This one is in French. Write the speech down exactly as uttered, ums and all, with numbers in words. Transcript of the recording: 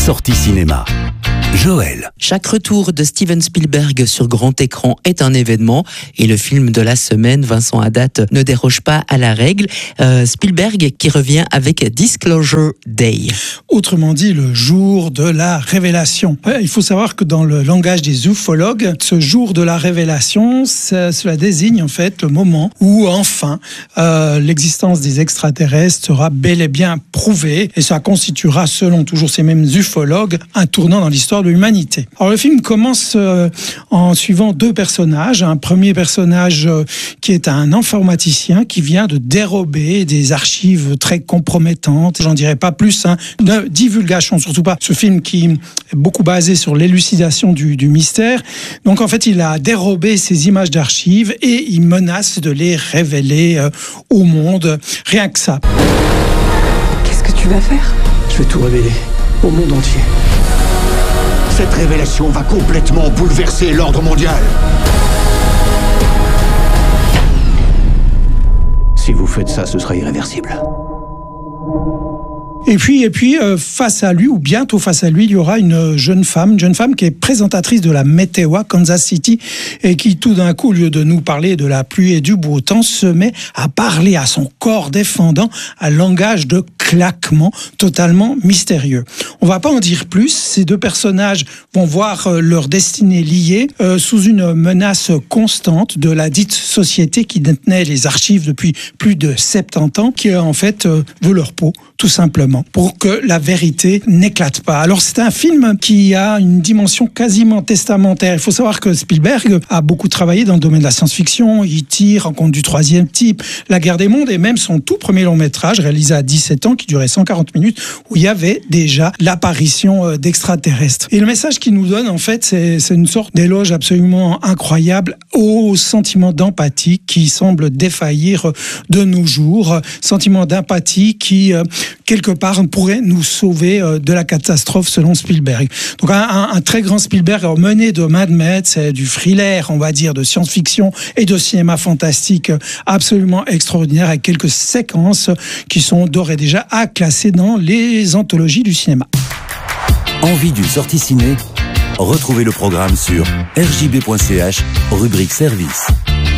Sortie cinéma. Joël. Chaque retour de Steven Spielberg sur grand écran est un événement et le film de la semaine, Vincent Haddad, ne déroge pas à la règle. Euh, Spielberg qui revient avec Disclosure Day. Autrement dit, le jour de la révélation. Il faut savoir que dans le langage des ufologues, ce jour de la révélation, ça, cela désigne en fait le moment où enfin euh, l'existence des extraterrestres sera bel et bien prouvée et ça constituera, selon toujours ces mêmes ufologues, un tournant dans l'histoire de l'humanité. Alors le film commence euh, en suivant deux personnages. Un premier personnage euh, qui est un informaticien qui vient de dérober des archives très compromettantes. J'en dirai pas plus, hein. Ne divulgation surtout pas. Ce film qui est beaucoup basé sur l'élucidation du, du mystère. Donc en fait, il a dérobé ces images d'archives et il menace de les révéler euh, au monde. Rien que ça. Qu'est-ce que tu vas faire ? Je vais tout révéler au monde entier. Cette révélation va complètement bouleverser l'ordre mondial. Si vous faites ça, ce sera irréversible. Et puis, et puis euh, face à lui, ou bientôt face à lui, il y aura une jeune femme, une jeune femme qui est présentatrice de la météo à Kansas City et qui, tout d'un coup, au lieu de nous parler de la pluie et du beau temps, se met à parler à son corps défendant un langage de claquement totalement mystérieux. On va pas en dire plus. Ces deux personnages vont voir euh, leur destinée liée euh, sous une menace constante de la dite société qui détenait les archives depuis plus de soixante-dix ans, qui en fait euh, veut leur peau, tout simplement, pour que la vérité n'éclate pas. Alors c'est un film qui a une dimension quasiment testamentaire. Il faut savoir que Spielberg a beaucoup travaillé dans le domaine de la science-fiction, E T, Rencontre du troisième type, La guerre des mondes et même son tout premier long métrage réalisé à dix-sept ans qui durait cent quarante minutes où il y avait déjà l'apparition d'extraterrestres. Et le message qu'il nous donne en fait c'est, c'est une sorte d'éloge absolument incroyable au sentiment d'empathie qui semble défaillir de nos jours. Sentiment d'empathie qui quelque part pourrait nous sauver de la catastrophe selon Spielberg. Donc un, un, un très grand Spielberg mené de Mad Max, du thriller, on va dire, de science-fiction et de cinéma fantastique absolument extraordinaire avec quelques séquences qui sont d'ores et déjà à classer dans les anthologies du cinéma. Envie d'une sortie ciné ? Retrouvez le programme sur r j b point c h, rubrique service.